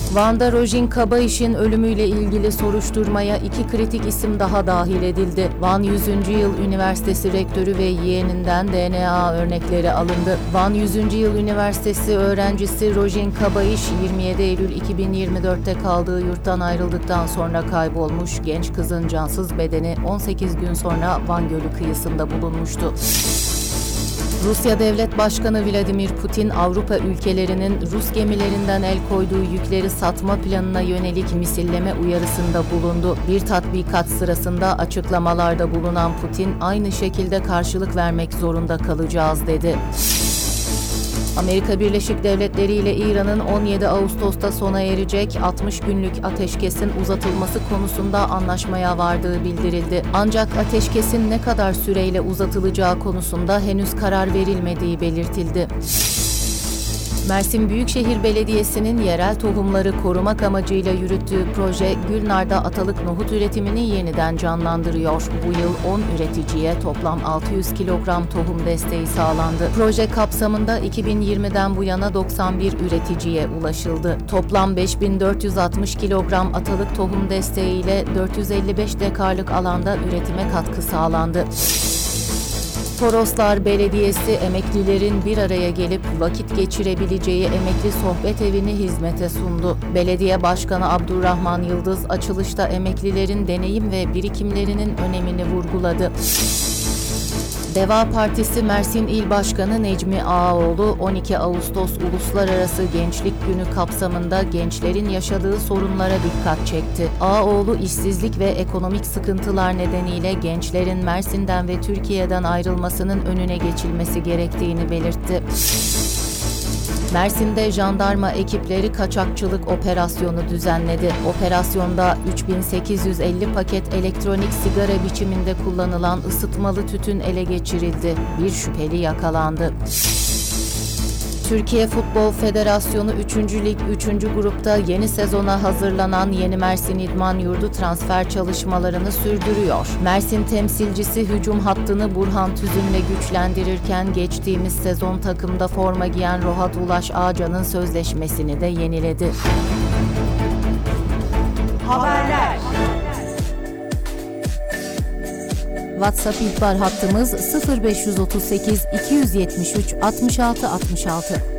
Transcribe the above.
Van'da Rojin Kabayiş'in ölümüyle ilgili soruşturmaya 2 kritik isim daha dahil edildi. Van 100. Yıl Üniversitesi Rektörü ve yeğeninden DNA örnekleri alındı. Van 100. Yıl Üniversitesi öğrencisi Rojin Kabayiş, 27 Eylül 2024'te kaldığı yurttan ayrıldıktan sonra kaybolmuş. Genç kızın cansız bedeni 18 gün sonra Van Gölü kıyısında bulunmuştu. Rusya Devlet Başkanı Vladimir Putin, Avrupa ülkelerinin Rus gemilerinden el koyduğu yükleri satma planına yönelik misilleme uyarısında bulundu. Bir tatbikat sırasında açıklamalarda bulunan Putin, aynı şekilde karşılık vermek zorunda kalacağız dedi. Amerika Birleşik Devletleri ile İran'ın 17 Ağustos'ta sona erecek 60 günlük ateşkesin uzatılması konusunda anlaşmaya vardığı bildirildi. Ancak ateşkesin ne kadar süreyle uzatılacağı konusunda henüz karar verilmediği belirtildi. Mersin Büyükşehir Belediyesi'nin yerel tohumları korumak amacıyla yürüttüğü proje, Gülnar'da atalık nohut üretimini yeniden canlandırıyor. Bu yıl 10 üreticiye toplam 600 kilogram tohum desteği sağlandı. Proje kapsamında 2020'den bu yana 91 üreticiye ulaşıldı. Toplam 5460 kilogram atalık tohum desteğiyle 455 dekarlık alanda üretime katkı sağlandı. Toroslar Belediyesi, emeklilerin bir araya gelip vakit geçirebileceği emekli sohbet evini hizmete sundu. Belediye Başkanı Abdurrahman Yıldız, açılışta emeklilerin deneyim ve birikimlerinin önemini vurguladı. Deva Partisi Mersin İl Başkanı Necmi Ağaoğlu, 12 Ağustos Uluslararası Gençlik Günü kapsamında gençlerin yaşadığı sorunlara dikkat çekti. Ağaoğlu, işsizlik ve ekonomik sıkıntılar nedeniyle gençlerin Mersin'den ve Türkiye'den ayrılmasının önüne geçilmesi gerektiğini belirtti. Mersin'de jandarma ekipleri kaçakçılık operasyonu düzenledi. Operasyonda 3850 paket elektronik sigara biçiminde kullanılan ısıtmalı tütün ele geçirildi. Bir şüpheli yakalandı. Türkiye Futbol Federasyonu 3. Lig 3. grupta yeni sezona hazırlanan Yeni Mersin İdman Yurdu transfer çalışmalarını sürdürüyor. Mersin temsilcisi hücum hattını Burhan Tüzün'le güçlendirirken geçtiğimiz sezon takımda forma giyen Rohat Ulaş Ağcan'ın sözleşmesini de yeniledi. Haberler. WhatsApp ihbar hattımız 0538 273 66 66.